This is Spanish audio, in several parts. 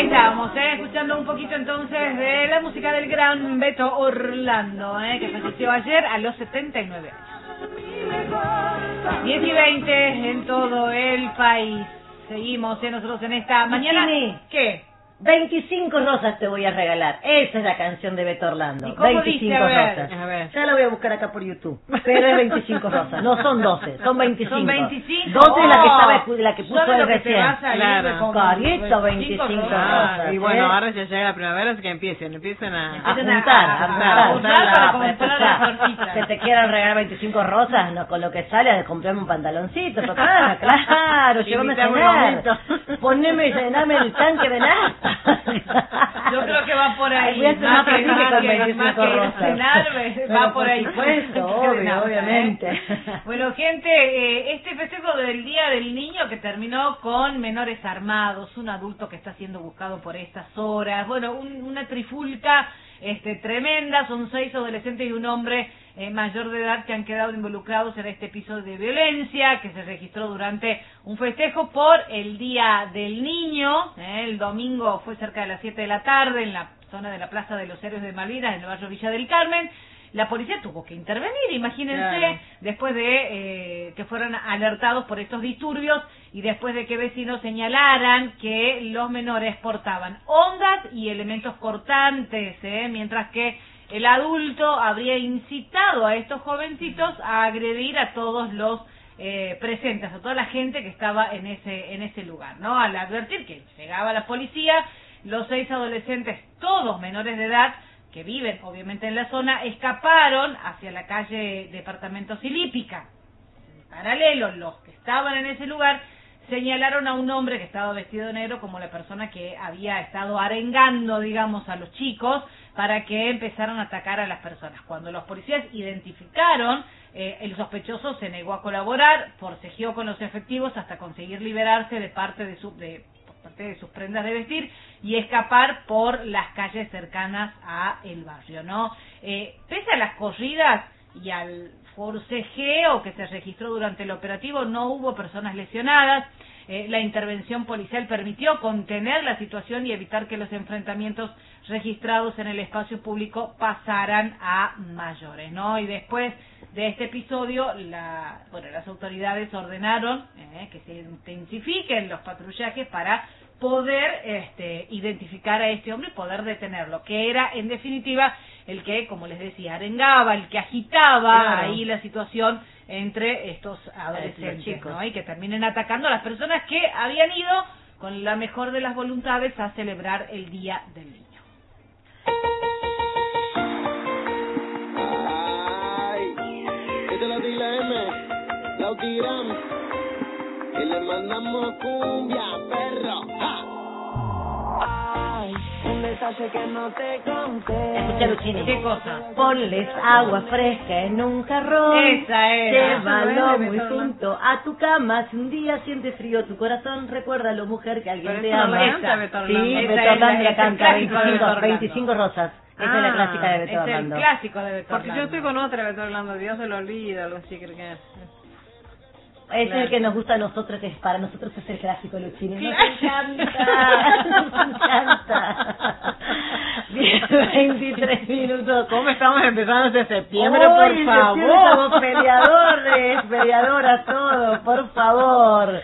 estábamos, escuchando un poquito entonces de la música del gran Beto Orlando, que falleció ayer a los 79 años. 10 y 20 en todo el país. Seguimos nosotros en esta mañana. ¿Qué? 25 rosas te voy a regalar. Esa es la canción de Beto Orlando. ¿Y cómo 25 dice? rosas. A ver. Ya la voy a buscar acá por YouTube. Pero es 25 rosas. No son 12, son 25. Son 25. 12 es la que estaba, la que puso el recién. Claro. Carito, 25 rosas. Y bueno, ahora ya llega la primavera, así que empiecen a juntar para comprar las florcitas. Que te quieran regalar 25 rosas, no, con lo que sale a comprarme un pantaloncito, total, claro, llévame a cenar. Poneme, llename el tanque de nafta. Yo creo que va por ahí. Voy a hacer una película con 25 rosas. Va por ahí. Por supuesto, obviamente. Bueno, gente, este festejo del Día del Niño que terminó con menores armados, un adulto que está siendo buscado por estas horas, bueno, una trifulca tremenda, son 6 adolescentes y un hombre mayor de edad que han quedado involucrados en este episodio de violencia que se registró durante un festejo por el Día del Niño. El domingo fue cerca de las 7 de la tarde en la zona de la Plaza de los Héroes de Malvinas, en el barrio Villa del Carmen. La policía tuvo que intervenir, imagínense, después de que fueran alertados por estos disturbios y después de que vecinos señalaran que los menores portaban ondas y elementos cortantes, mientras que el adulto habría incitado a estos jovencitos a agredir a todos los presentes, a toda la gente que estaba en ese lugar, ¿no? Al advertir que llegaba la policía, los 6 adolescentes, todos menores de edad, que viven obviamente en la zona, escaparon hacia la calle Departamentos y Lípica. En paralelo, los que estaban en ese lugar señalaron a un hombre que estaba vestido de negro como la persona que había estado arengando, digamos, a los chicos para que empezaran a atacar a las personas. Cuando los policías identificaron, el sospechoso se negó a colaborar, forcejeó con los efectivos hasta conseguir liberarse de parte de sus prendas de vestir y escapar por las calles cercanas a el barrio, ¿no? Pese a las corridas y al forcejeo que se registró durante el operativo, no hubo personas lesionadas. La intervención policial permitió contener la situación y evitar que los enfrentamientos registrados en el espacio público pasaran a mayores, ¿no? Y después de este episodio, las autoridades ordenaron que se intensifiquen los patrullajes para poder identificar a este hombre y poder detenerlo, que era en definitiva el que, como les decía, arengaba, el que agitaba ahí la situación entre estos adolescentes, ¿no? Y que terminen atacando a las personas que habían ido con la mejor de las voluntades a celebrar el Día del Niño. Y le mandamos cumbia, perro. Ay, un detalle que no te conté. Escucha, Luchini. ¿Qué cosa? Ponles agua fresca en un jarrón. Esa era. Llévalo muy junto a tu cama. Si un día sientes frío tu corazón, recuérdalo, mujer, que alguien te ama. Sí, Beto Orlando la canta. 25 rosas. Esa es la clásica de Beto Orlando. Es el clásico de Beto Orlando. Porque yo estoy con otra de Beto Orlando, Dios se lo olvida, algo así creo que es. Ese es el que nos gusta a nosotros, que para nosotros es el clásico, Luchini. Nos encanta. 23 minutos. ¿Cómo estamos empezando este septiembre, Hoy, por favor? Estamos peleadoras todos, por favor.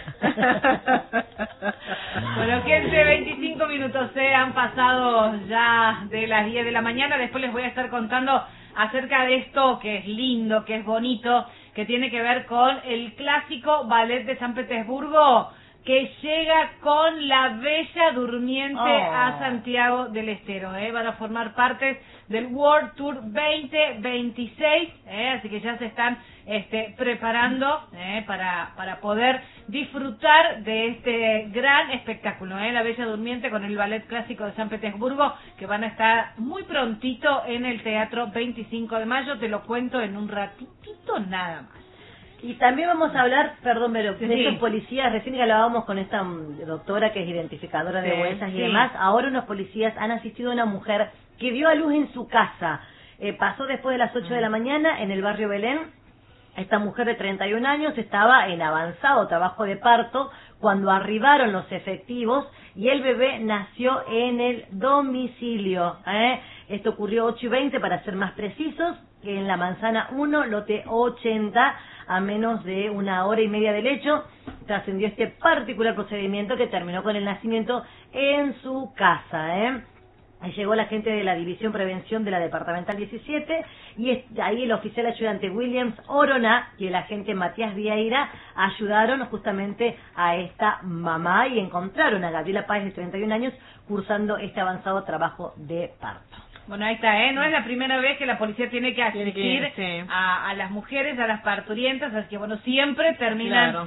Bueno, gente, 25 minutos han pasado ya de las 10 de la mañana. Después les voy a estar contando acerca de esto que es lindo, que es bonito, que tiene que ver con el clásico ballet de San Petersburgo, que llega con la Bella Durmiente a Santiago del Estero. Van a formar parte del World Tour 2026, así que ya se están preparando para poder disfrutar de este gran espectáculo, la Bella Durmiente con el Ballet Clásico de San Petersburgo, que van a estar muy prontito en el Teatro 25 de Mayo. Te lo cuento en un ratitito nada más. Y también vamos a hablar, perdón, pero de estos policías, recién hablábamos con esta doctora que es identificadora de huellas y demás. Ahora unos policías han asistido a una mujer que dio a luz en su casa. Pasó después de las 8 de la mañana en el barrio Belén. Esta mujer de 31 años estaba en avanzado trabajo de parto cuando arribaron los efectivos y el bebé nació en el domicilio. Esto ocurrió 8:20, para ser más precisos, en la Manzana 1, lote 80, a menos de 1 hora y media del hecho. Trascendió este particular procedimiento que terminó con el nacimiento en su casa. Llegó la gente de la División Prevención de la Departamental 17 y ahí el oficial ayudante Williams Orona y el agente Matías Vieira ayudaron justamente a esta mamá y encontraron a Gabriela Páez, de 31 años, cursando este avanzado trabajo de parto. Bueno, ahí está, no es la primera vez que la policía tiene que asistir a las mujeres, a las parturientas, así que bueno, siempre terminan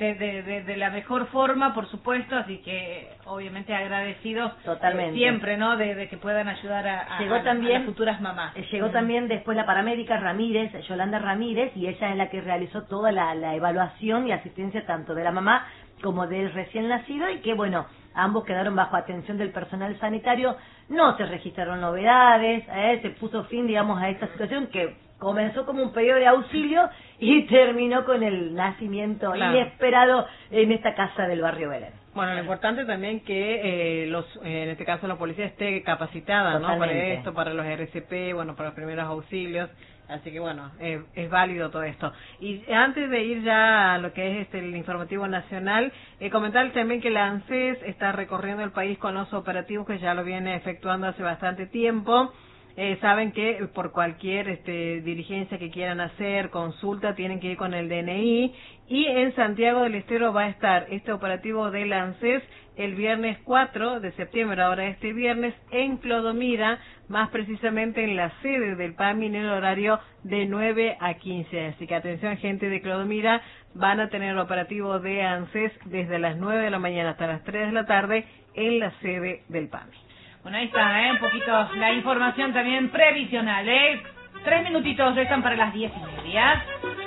de la mejor forma, por supuesto, así que obviamente agradecidos siempre, ¿no? De que puedan ayudar a las futuras mamás. Llegó también después la paramédica Ramírez, Yolanda Ramírez, y ella es la que realizó toda la evaluación y asistencia tanto de la mamá como del recién nacido, y que bueno, ambos quedaron bajo atención del personal sanitario. No se registraron novedades, se puso fin, digamos, a esta situación que comenzó como un periodo de auxilio y terminó con el nacimiento inesperado en esta casa del barrio Belén. Bueno, lo importante también que en este caso la policía esté capacitada, ¿no? Para esto, para los RCP, bueno, para los primeros auxilios. Así que bueno, es válido todo esto. Y antes de ir ya a lo que es el informativo nacional, comentar también que la ANSES está recorriendo el país con los operativos que ya lo viene efectuando hace bastante tiempo. Saben que por cualquier diligencia que quieran hacer, consulta, tienen que ir con el DNI. Y en Santiago del Estero va a estar este operativo de la ANSES el viernes 4 de septiembre, ahora este viernes, en Clodomira, más precisamente en la sede del PAMI, en el horario de 9 a 15. Así que atención, gente de Clodomira, van a tener el operativo de ANSES desde las 9 de la mañana hasta las 3 de la tarde en la sede del PAMI. Bueno, ahí está, un poquito la información también previsional, 3 minutitos restan para las 10:30.